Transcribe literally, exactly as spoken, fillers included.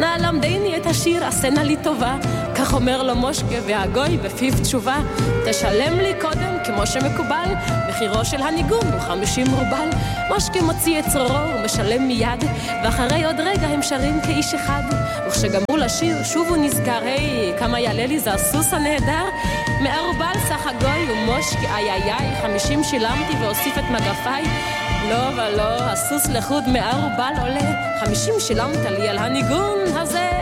נא למדני את השיר, עשנה לי טובה. כך אומר לו מושקה, והגוי בפיו תשובה. תשלם לי קודם כמו שמקובל, מחירו של הניגון הוא חמישים רובל. מושקה מוציא את צרורו ומשלם מיד, ואחרי עוד רגע הם שרים כאיש אחד. וכשגמרו לשיר שוב הוא נזכר, היי, כמה יעלה לי זה הסוס הנהדר. מאה רובל סך הגוי ומושקה, איי איי איי, חמישים שילמתי והוסיף את מגפיי. לא ולא, הסוס לחוד מאה רובל עולה, חמישים שילמת לי על הניגון הזה.